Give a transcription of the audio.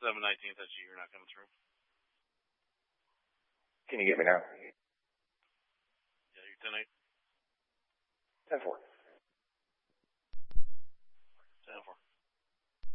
7/19, that's you. You're not coming through. Can you get me now? Yeah, you're 10/8. 10-4.